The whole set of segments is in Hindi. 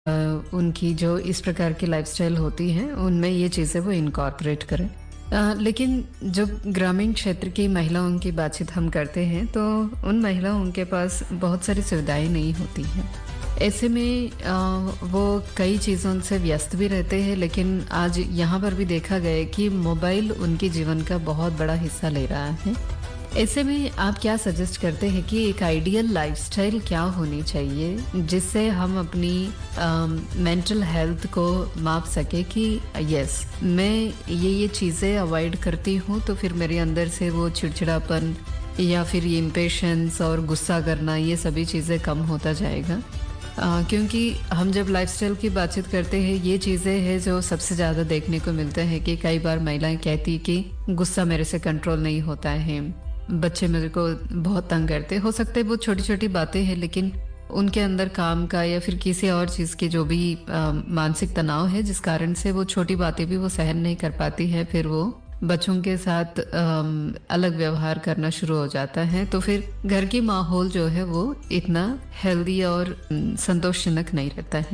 उनकी जो इस प्रकार की लाइफ़स्टाइल होती है, उनमें ये चीज़ें वो इनकॉर्पोरेट करें। लेकिन जब ग्रामीण क्षेत्र की महिलाओं की बातचीत हम करते हैं, तो उन महिलाओं के पास बहुत सारी सुविधाएँ नहीं होती हैं। ऐसे में वो कई चीज़ों से व्यस्त भी रहते हैं, लेकिन आज यहाँ पर भी देखा गया है कि मोबाइल उनके जीवन का बहुत बड़ा हिस्सा ले रहा है। ऐसे में आप क्या सजेस्ट करते हैं कि एक आइडियल लाइफ़स्टाइल क्या होनी चाहिए, जिससे हम अपनी मेंटल हेल्थ को माप सकें कि यस, मैं ये चीज़ें अवॉइड करती हूँ, तो फिर मेरे अंदर से वो चिड़चिड़ापन या फिर ये इम्पेशंस और गुस्सा करना, ये सभी चीज़ें कम होता जाएगा। क्योंकि हम जब लाइफ़स्टाइल की बातचीत करते हैं, ये चीज़ें हैं जो सबसे ज़्यादा देखने को मिलता है कि कई बार महिलाएं कहती कि गुस्सा मेरे से कंट्रोल नहीं होता है, बच्चे मेरे को बहुत तंग करते। हो सकता है वो छोटी-छोटी बातें हैं, लेकिन उनके अंदर काम का या फिर किसी और चीज़ की जो भी मानसिक तनाव है, जिस कारण से वो छोटी बातें भी वो सहन नहीं कर पाती है, फिर वो बच्चों के साथ अलग व्यवहार करना शुरू हो जाता है। तो फिर घर की माहौल जो है वो इतना हेल्दी और संतोषजनक नहीं रहता है।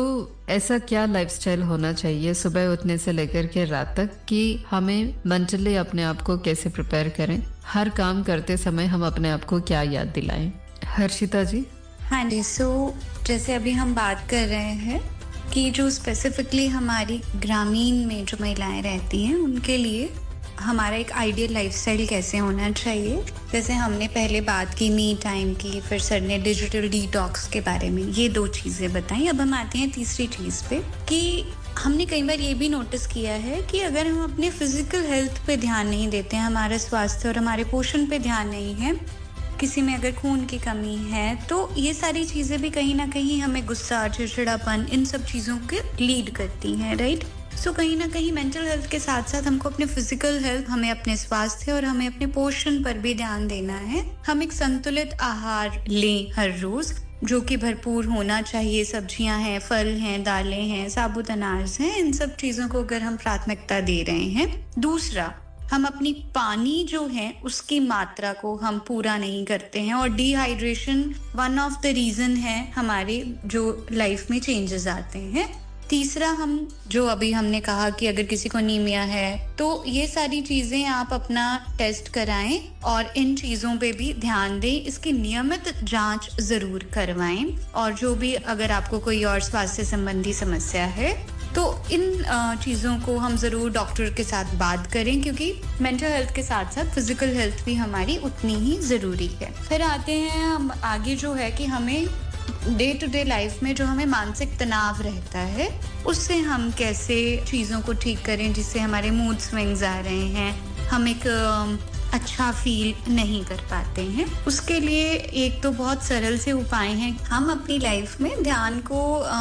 ऐसा क्या लाइफ़स्टाइल होना चाहिए सुबह उठने से लेकर के रात तक कि हमें मेंटली अपने आप को कैसे प्रिपेयर करें? हर काम करते समय हम अपने आप को क्या याद दिलाएं? हर्षिता जी? हाँ जी, जैसे अभी हम बात कर रहे हैं कि जो स्पेसिफिकली हमारी ग्रामीण में जो महिलाएं रहती हैं, उनके लिए हमारा एक आइडियल लाइफस्टाइल कैसे होना चाहिए। जैसे हमने पहले बात की मी टाइम की, फिर सर ने डिजिटल डिटॉक्स के बारे में, ये 2 चीज़ें बताई। अब हम आते हैं तीसरी चीज़ पे कि हमने कई बार ये भी नोटिस किया है कि अगर हम अपने फिजिकल हेल्थ पे ध्यान नहीं देते हैं, हमारे स्वास्थ्य और हमारे पोषण पे ध्यान नहीं है, किसी में अगर खून की कमी है, तो ये सारी चीज़ें भी कहीं ना कहीं हमें गुस्सा, चिड़चिड़ापन, इन सब चीज़ों के लीड करती हैं, राइट। कहीं ना कहीं मेंटल हेल्थ के साथ साथ हमको अपने फिजिकल हेल्थ, हमें अपने स्वास्थ्य और हमें अपने पोषण पर भी ध्यान देना है। हम एक संतुलित आहार लें हर रोज, जो कि भरपूर होना चाहिए। सब्जियां हैं, फल हैं, दालें हैं, साबुत अनाज हैं, इन सब चीज़ों को अगर हम प्राथमिकता दे रहे हैं। दूसरा, हम अपनी पानी जो है उसकी मात्रा को हम पूरा नहीं करते हैं, और dehydration one of the reason है हमारे जो लाइफ में चेंजेस आते हैं। तीसरा, हम जो अभी हमने कहा कि अगर किसी को अनीमिया है, तो ये सारी चीजें आप अपना टेस्ट कराएं और इन चीजों पे भी ध्यान दें। इसकी नियमित जांच जरूर करवाएं, और जो भी अगर आपको कोई और स्वास्थ्य संबंधी समस्या है, तो इन चीज़ों को हम ज़रूर डॉक्टर के साथ बात करें, क्योंकि मेंटल हेल्थ के साथ साथ फिजिकल हेल्थ भी हमारी उतनी ही ज़रूरी है। फिर आते हैं हम आगे, जो है कि हमें डे टू डे लाइफ में जो हमें मानसिक तनाव रहता है, उससे हम कैसे चीज़ों को ठीक करें, जिससे हमारे मूड स्विंग्स आ रहे हैं, हम एक अच्छा फील नहीं कर पाते हैं। उसके लिए एक तो बहुत सरल से उपाय हैं, हम अपनी लाइफ में ध्यान को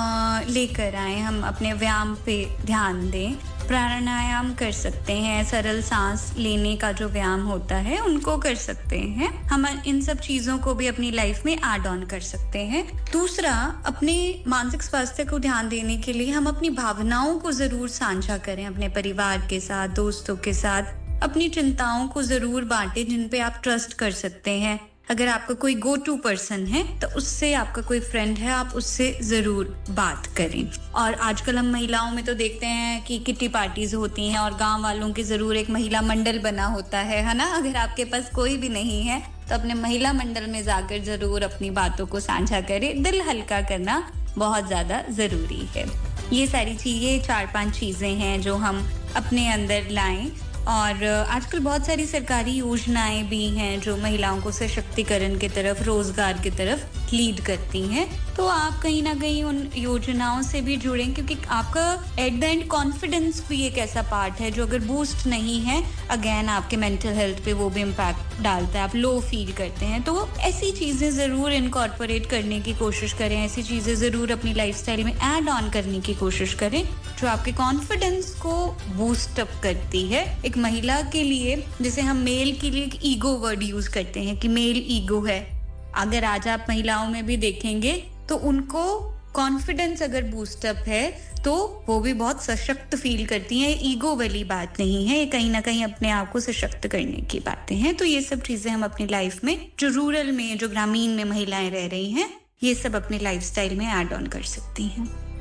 लेकर आए, हम अपने व्यायाम पे ध्यान दें, प्राणायाम कर सकते हैं, सरल सांस लेने का जो व्यायाम होता है उनको कर सकते हैं। हम इन सब चीजों को भी अपनी लाइफ में ऐड ऑन कर सकते हैं। दूसरा, अपने मानसिक स्वास्थ्य को ध्यान देने के लिए हम अपनी भावनाओं को जरूर साझा करें, अपने परिवार के साथ, दोस्तों के साथ। अपनी चिंताओं को जरूर बांटें जिन पे आप ट्रस्ट कर सकते हैं। अगर आपका कोई गो टू पर्सन है, तो उससे, आपका कोई फ्रेंड है, आप उससे जरूर बात करें। और आजकल हम महिलाओं में तो देखते हैं कि किटी पार्टीज होती हैं, और गांव वालों के जरूर एक महिला मंडल बना होता है ना। अगर आपके पास कोई भी नहीं है, तो अपने महिला मंडल में जाकर जरूर अपनी बातों को साझा करें। दिल हल्का करना बहुत ज्यादा जरूरी है। ये सारी चीजें, 4-5 चीजें हैं जो हम अपने अंदर लाएं। और आजकल बहुत सारी सरकारी योजनाएं भी हैं जो महिलाओं को सशक्तिकरण की तरफ, रोजगार की तरफ लीड करती हैं। तो आप कहीं ना कहीं उन योजनाओं से भी जुड़ें, क्योंकि आपका एट द एंड कॉन्फिडेंस भी एक ऐसा पार्ट है जो अगर बूस्ट नहीं है, अगेन आपके मेंटल हेल्थ पे वो भी इम्पैक्ट डालता है, आप लो फील करते हैं। तो ऐसी चीजें जरूर इनकॉर्पोरेट करने की कोशिश करें, ऐसी चीजें जरूर अपनी लाइफस्टाइल में ऐड ऑन करने की कोशिश करें जो आपके कॉन्फिडेंस को बूस्ट अप करती है। एक महिला के लिए, जैसे हम मेल के लिए एक ईगो वर्ड यूज करते हैं कि मेल ईगो है, अगर आज आप महिलाओं में भी देखेंगे तो उनको कॉन्फिडेंस अगर बूस्टअप है, तो वो भी बहुत सशक्त फील करती हैं। ईगो वाली बात नहीं है, ये कहीं ना कहीं अपने आप को सशक्त करने की बातें हैं। तो ये सब चीजें हम अपनी लाइफ में, जो रूरल में, जो ग्रामीण में महिलाएं रह रही हैं, ये सब अपनी लाइफस्टाइल में ऐड ऑन कर सकती हैं।